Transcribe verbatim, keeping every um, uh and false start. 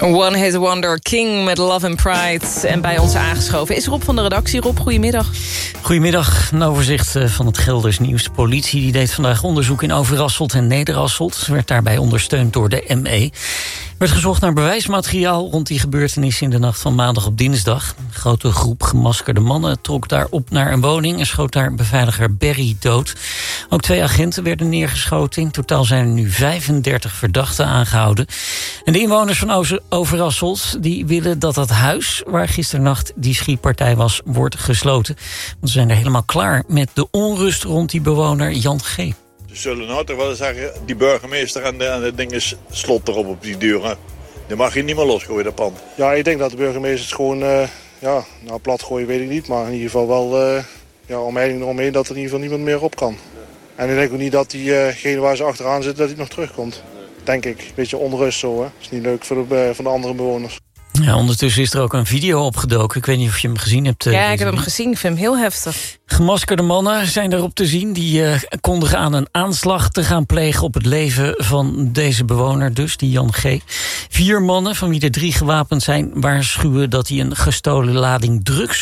One Hit Wonder, King met Love and Pride. En bij ons aangeschoven is Rob van de redactie. Rob, goedemiddag. Goedemiddag, een overzicht van het Gelders Nieuws. De politie die deed vandaag onderzoek in Overasselt en Nederasselt. Werd daarbij ondersteund door de M E. Er werd gezocht naar bewijsmateriaal rond die gebeurtenis in de nacht van maandag op dinsdag. Een grote groep gemaskerde mannen trok daar op naar een woning en schoot daar beveiliger Berry dood. Ook twee agenten werden neergeschoten. In totaal zijn er nu vijfendertig verdachten aangehouden. En de inwoners van Overasselt die willen dat dat huis waar gisternacht die schietpartij was, wordt gesloten. Want ze zijn er helemaal klaar met de onrust rond die bewoner Jan G. Ze zullen nou toch wel zeggen, die burgemeester en de, en de dingen slot erop op die deur. Hè? Dan mag je niet meer losgooien, dat pand. Ja, ik denk dat de burgemeester het gewoon, uh, ja, nou plat gooien weet ik niet. Maar in ieder geval wel, uh, ja, omheining eromheen dat er in ieder geval niemand meer op kan. En ik denk ook niet dat diegene uh waar ze achteraan zit, dat hij nog terugkomt. Denk ik. Beetje onrust zo, hè. Is niet leuk voor de, uh, voor de andere bewoners. Ja, ondertussen is er ook een video opgedoken. Ik weet niet of je hem gezien hebt. Ja, ik heb hem gezien. Ik vind hem heel heftig. Gemaskerde mannen zijn erop te zien. Die uh, kondigen aan een aanslag te gaan plegen op het leven van deze bewoner. Dus, die Jan G. Vier mannen, van wie er drie gewapend zijn, waarschuwen dat hij een gestolen lading drugs